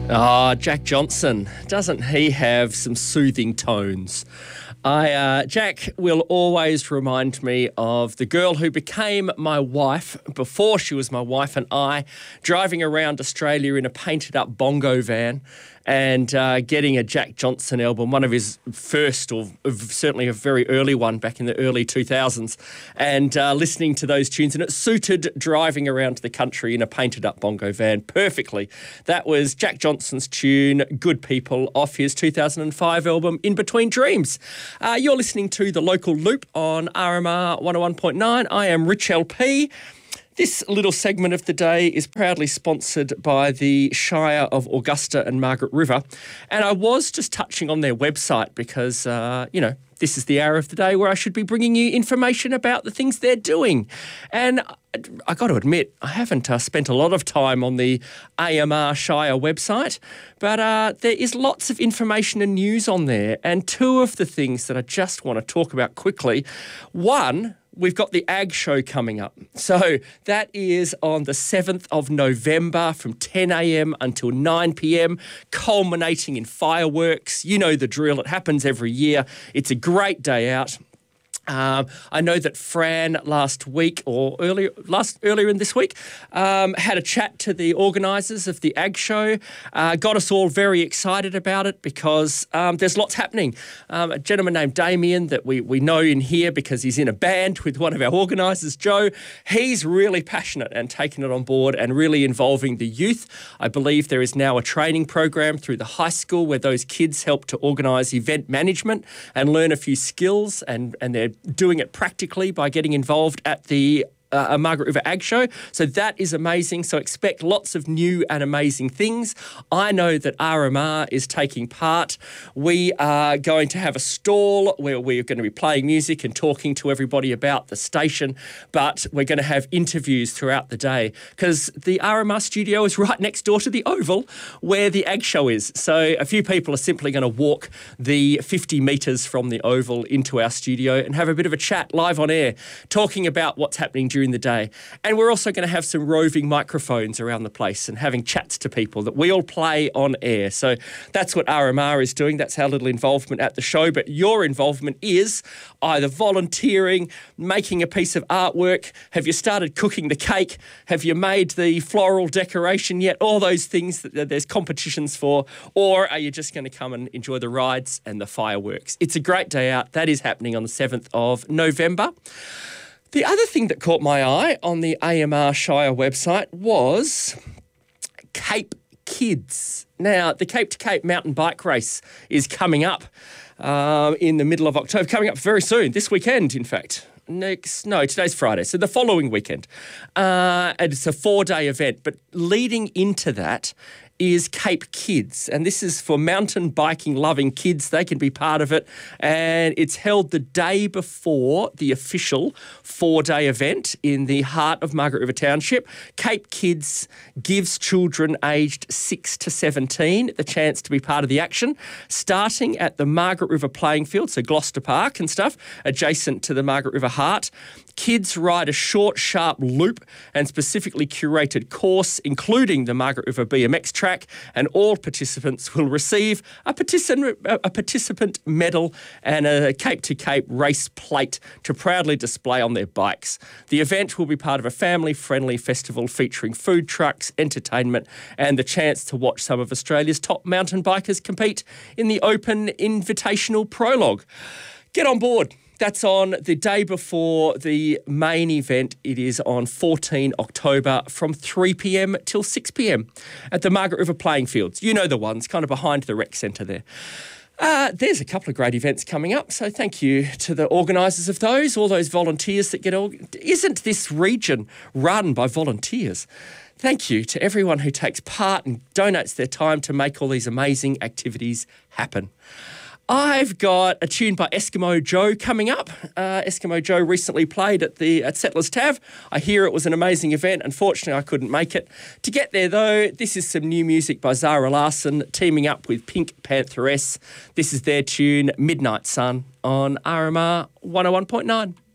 Ah, Jack Johnson. Doesn't he have some soothing tones? Jack will always remind me of the girl who became my wife before she was my wife and I, driving around Australia in a painted-up bongo van and getting a Jack Johnson album, one of his first, or certainly a very early one back in the early 2000s, and listening to those tunes. And it suited driving around the country in a painted-up bongo van perfectly. That was Jack Johnson's tune, Good People, off his 2005 album, In Between Dreams. You're listening to The Local Loop on RMR 101.9. I am Rich LP. This little segment of the day is proudly sponsored by the Shire of Augusta and Margaret River. And I was just touching on their website because, this is the hour of the day where I should be bringing you information about the things they're doing. And I got to admit, I haven't spent a lot of time on the AMR Shire website, but there is lots of information and news on there. And two of the things that I just want to talk about quickly. One, we've got the Ag Show coming up. So that is on the 7th of November from 10 a.m. until 9 p.m, culminating in fireworks. You know the drill. It happens every year. It's a great day out. I know that Fran last week or earlier in this week had a chat to the organisers of the Ag Show, got us all very excited about it because there's lots happening. A gentleman named Damien that we know in here because he's in a band with one of our organisers, Joe. He's really passionate and taking it on board and really involving the youth. I believe there is now a training program through the high school where those kids help to organise event management and learn a few skills, and they're doing it practically by getting involved at the Margaret River Ag Show. So that is amazing. So expect lots of new and amazing things. I know that RMR is taking part. We are going to have a stall where we're going to be playing music and talking to everybody about the station, but we're going to have interviews throughout the day because the RMR studio is right next door to the Oval where the Ag Show is. So a few people are simply going to walk the 50 metres from the Oval into our studio and have a bit of a chat live on air, talking about what's happening during the day. And we're also going to have some roving microphones around the place and having chats to people that we all play on air. So that's what RMR is doing. That's our little involvement at the show. But your involvement is either volunteering, making a piece of artwork. Have you started cooking the cake? Have you made the floral decoration yet? All those things that there's competitions for. Or are you just going to come and enjoy the rides and the fireworks? It's a great day out. That is happening on the 7th of November. The other thing that caught my eye on the AMR Shire website was Cape Kids. Now, the Cape to Cape mountain bike race is coming up in the middle of October, coming up very soon, this weekend, in fact. Today's Friday, so the following weekend. And it's a 4-day event, but leading into that is Cape Kids, and this is for mountain biking loving kids. They can be part of it, and it's held the day before the official 4-day event in the heart of Margaret River Township. Cape Kids gives children aged 6 to 17 the chance to be part of the action, starting at the Margaret River playing field, so Gloucester Park and stuff, adjacent to the Margaret River Heart. Kids ride a short, sharp loop and specifically curated course, including the Margaret River BMX track, and all participants will receive a participant medal and a Cape-to-Cape race plate to proudly display on their bikes. The event will be part of a family-friendly festival featuring food trucks, entertainment, and the chance to watch some of Australia's top mountain bikers compete in the Open Invitational Prologue. Get on board. That's on the day before the main event. It is on 14 October from 3 p.m. till 6 p.m. at the Margaret River playing fields. You know the ones, kind of behind the rec centre there. There's a couple of great events coming up, so thank you to the organisers of those, all those volunteers that Isn't this region run by volunteers? Thank you to everyone who takes part and donates their time to make all these amazing activities happen. I've got a tune by Eskimo Joe coming up. Eskimo Joe recently played at Settlers Tav. I hear it was an amazing event. Unfortunately, I couldn't make it. To get there, though, this is some new music by Zara Larsson teaming up with Pink Pantheress. This is their tune, Midnight Sun, on RMR 101.9.